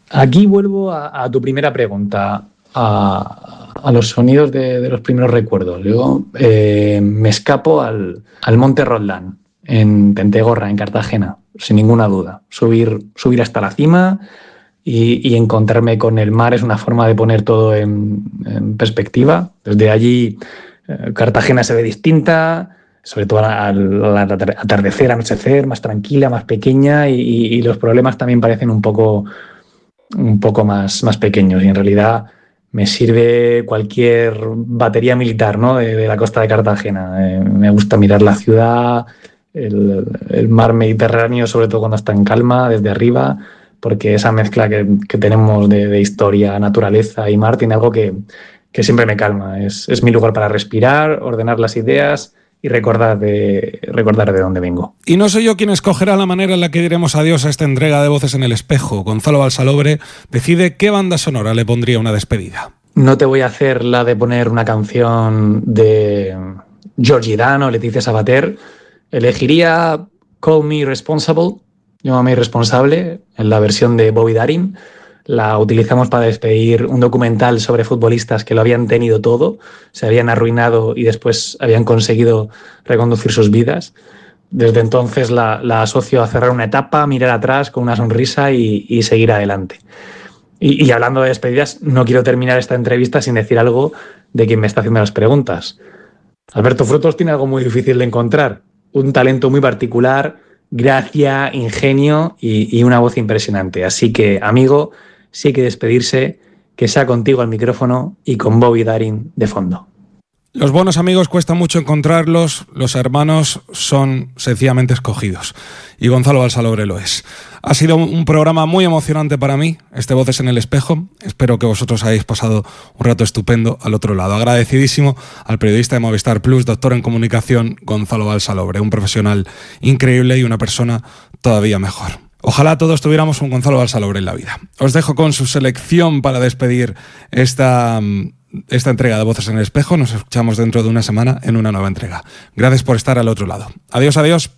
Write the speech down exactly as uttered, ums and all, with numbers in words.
Aquí vuelvo a, a tu primera pregunta, a, a los sonidos de, de los primeros recuerdos. Yo eh, me escapo al, al Monte Roldán, en Tentegorra, en Cartagena, sin ninguna duda. Subir, subir hasta la cima y, y encontrarme con el mar es una forma de poner todo en, en perspectiva. Desde allí eh, Cartagena se ve distinta, sobre todo al, al atardecer, anochecer, más tranquila, más pequeña y, y, y los problemas también parecen un poco un poco más, más pequeños y en realidad me sirve cualquier batería militar, ¿no? de, de la costa de Cartagena. Eh, me gusta mirar la ciudad, el, el mar Mediterráneo, sobre todo cuando está en calma, desde arriba, porque esa mezcla que, que tenemos de, de historia, naturaleza y mar tiene algo que, que siempre me calma. Es, es mi lugar para respirar, ordenar las ideas y recordar de, recordar de dónde vengo. Y no soy yo quien escogerá la manera en la que diremos adiós a esta entrega de Voces en el Espejo. Gonzalo Balsalobre decide qué banda sonora le pondría una despedida. No te voy a hacer la de poner una canción de Georgie Dan o Leticia Sabater. Elegiría Call Me Responsible, Llámame Irresponsable, en la versión de Bobby Darin. La utilizamos para despedir un documental sobre futbolistas que lo habían tenido todo, se habían arruinado y después habían conseguido reconducir sus vidas. Desde entonces la, la asocio a cerrar una etapa, mirar atrás con una sonrisa y, y seguir adelante. Y, y hablando de despedidas, no quiero terminar esta entrevista sin decir algo de quien me está haciendo las preguntas. Alberto Frutos tiene algo muy difícil de encontrar, un talento muy particular, gracia, ingenio y, y una voz impresionante. Así que, amigo, sí hay que despedirse, que sea contigo al micrófono y con Bobby Darin de fondo. Los buenos amigos cuesta mucho encontrarlos, los hermanos son sencillamente escogidos. Y Gonzalo Balsalobre lo es. Ha sido un programa muy emocionante para mí, este Voces en el Espejo. Espero que vosotros hayáis pasado un rato estupendo al otro lado. Agradecidísimo al periodista de Movistar Plus, doctor en comunicación, Gonzalo Balsalobre, un profesional increíble y una persona todavía mejor. Ojalá todos tuviéramos un Gonzalo Balsalobre en la vida. Os dejo con su selección para despedir esta... esta entrega de Voces en el Espejo. Nos escuchamos dentro de una semana en una nueva entrega. Gracias por estar al otro lado. Adiós, adiós.